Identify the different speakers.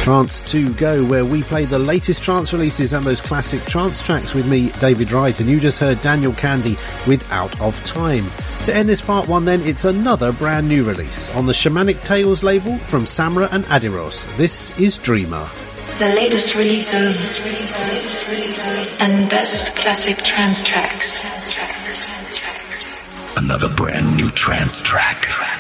Speaker 1: Trance to Go, where we play the latest trance releases and those classic trance tracks with me, David Wright, and you just heard Daniel Kandi with Out of Time. To end this part one then, it's another brand new release on the Shamanic Tales label from Samra and Adiros. This is Dreamer.
Speaker 2: The latest releases and best classic trance tracks.
Speaker 3: Another brand new trance track.